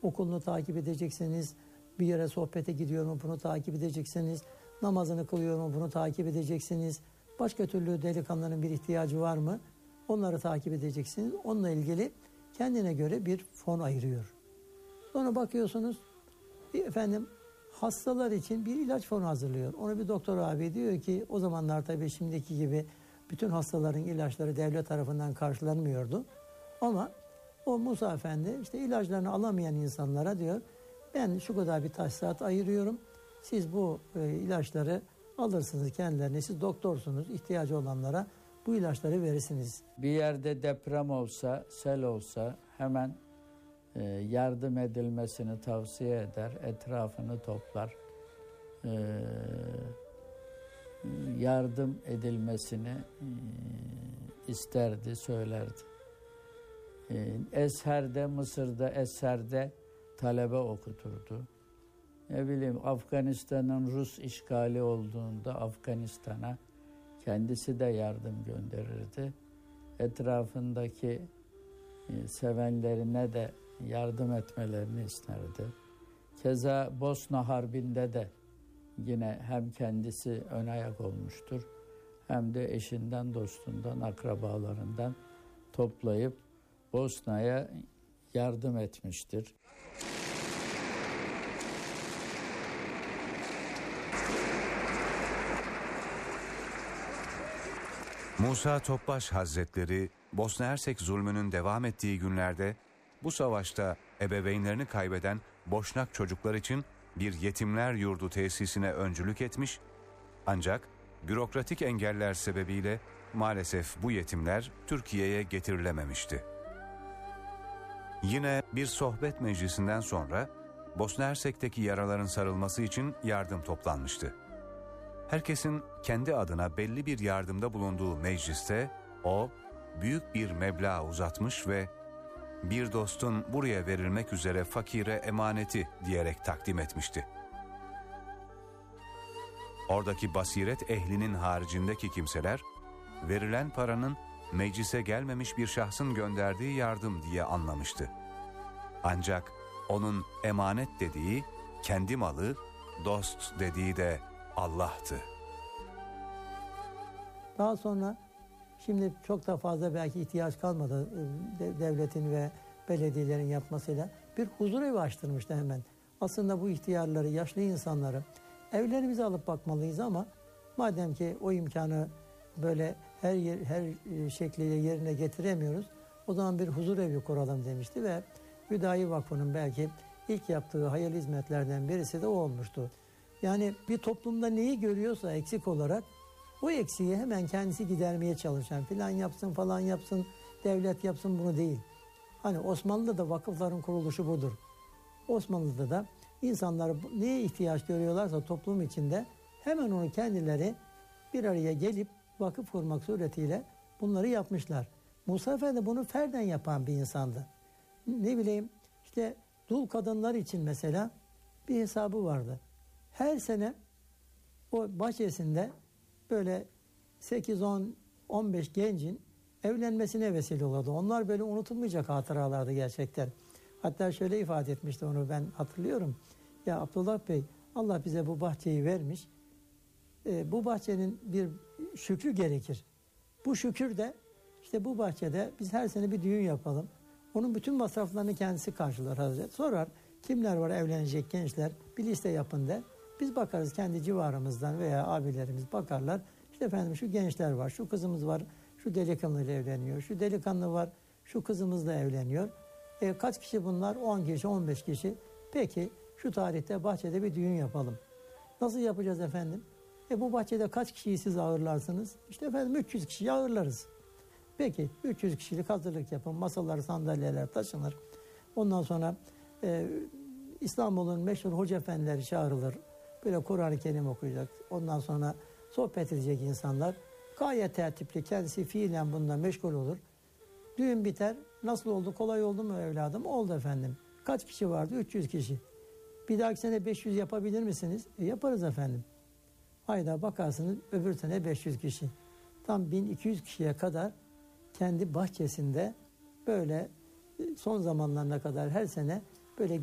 Okulunu takip edeceksiniz. Bir yere sohbete gidiyor mu bunu takip edeceksiniz. Namazını kılıyor mu bunu takip edeceksiniz. Başka türlü delikanlının bir ihtiyacı var mı? Onları takip edeceksiniz. Onunla ilgili kendine göre bir fon ayırıyor. Sonra bakıyorsunuz efendim hastalar için bir ilaç fonu hazırlıyor. Onu bir doktor abi diyor ki o zamanlar tabii şimdiki gibi bütün hastaların ilaçları devlet tarafından karşılanmıyordu. Ama o Musa Efendi işte ilaçlarını alamayan insanlara diyor ben şu kadar bir tahsisat ayırıyorum. Siz bu ilaçları alırsınız kendilerine. Siz doktorsunuz. İhtiyacı olanlara bu ilaçları verirsiniz. Bir yerde deprem olsa, sel olsa hemen yardım edilmesini tavsiye eder. Etrafını toplar. Yardım edilmesini isterdi, söylerdi. Esher'de, Mısır'da Esher'de talebe okuturdu. Ne bileyim Afganistan'ın Rus işgali olduğunda Afganistan'a kendisi de yardım gönderirdi. Etrafındaki sevenlerine de yardım etmelerini isterdi. Keza Bosna Harbi'nde de yine hem kendisi ön ayak olmuştur hem de eşinden, dostundan, akrabalarından toplayıp Bosna'ya yardım etmiştir. Musa Topbaş Hazretleri, Bosna Hersek zulmünün devam ettiği günlerde bu savaşta ebeveynlerini kaybeden Boşnak çocuklar için bir yetimler yurdu tesisine öncülük etmiş, ancak bürokratik engeller sebebiyle maalesef bu yetimler Türkiye'ye getirilememişti. Yine bir sohbet meclisinden sonra Bosna Hersek'teki yaraların sarılması için yardım toplanmıştı. Herkesin kendi adına belli bir yardımda bulunduğu mecliste o büyük bir meblağ uzatmış ve bir dostun buraya verilmek üzere fakire emaneti diyerek takdim etmişti. Oradaki basiret ehlinin haricindeki kimseler verilen paranın meclise gelmemiş bir şahsın gönderdiği yardım diye anlamıştı. Ancak onun emanet dediği kendi malı, dost dediği de Allah'tı. Daha sonra şimdi çok da fazla belki ihtiyaç kalmadı devletin ve belediyelerin yapmasıyla bir huzur evi açtırmıştı hemen. Aslında bu ihtiyarları, yaşlı insanları evlerimize alıp bakmalıyız ama madem ki o imkanı böyle her şekliyle yerine getiremiyoruz, o zaman bir huzur evi kuralım demişti ve Hüdayi Vakfı'nın belki ilk yaptığı hayırlı hizmetlerden birisi de o olmuştu. Yani bir toplumda neyi görüyorsa eksik olarak o eksiği hemen kendisi gidermeye çalışan, filan yapsın falan yapsın, devlet yapsın bunu değil. Hani Osmanlı'da da vakıfların kuruluşu budur. Osmanlı'da da insanlar neye ihtiyaç görüyorlarsa toplum içinde hemen onu kendileri bir araya gelip vakıf kurmak suretiyle bunları yapmışlar. Musa Efendi bunu ferden yapan bir insandı. Ne bileyim işte dul kadınlar için mesela bir hesabı vardı. Her sene o bahçesinde böyle 8-10-15 gencin evlenmesine vesile olurdu. Onlar böyle unutulmayacak hatıralardı gerçekten. Hatta şöyle ifade etmişti, onu ben hatırlıyorum. Ya Abdullah Bey, Allah bize bu bahçeyi vermiş. Bu bahçenin bir şükrü gerekir. Bu şükür de işte bu bahçede biz her sene bir düğün yapalım. Onun bütün masraflarını kendisi karşılar Hazret. Sorar kimler var evlenecek gençler, bir liste yapın der. Biz bakarız kendi civarımızdan veya abilerimiz bakarlar. İşte efendim şu gençler var, şu kızımız var, şu delikanlıyla evleniyor, şu delikanlı var, şu kızımızla evleniyor. Kaç kişi bunlar? 10 kişi, 15 kişi. Peki şu tarihte bahçede bir düğün yapalım. Nasıl yapacağız efendim? Bu bahçede kaç kişiyi siz ağırlarsınız? İşte efendim 300 kişiyi ağırlarız. Peki 300 kişilik hazırlık yapın. Masalar, sandalyeler taşınır. Ondan sonra İstanbul'un meşhur hoca efendileri çağrılır. Böyle Kur'an-ı Kerim okuyacak. Ondan sonra sohbet edecek insanlar. Gayet tertipli, kendisi fiilen bununla meşgul olur. Düğün biter. Nasıl oldu? Kolay oldu mu evladım? Oldu efendim. Kaç kişi vardı? 300 kişi. Bir dahaki sene 500 yapabilir misiniz? Yaparız efendim. Hayda bakarsınız öbür sene 500 kişi. Tam 1200 kişiye kadar kendi bahçesinde böyle son zamanlarına kadar her sene böyle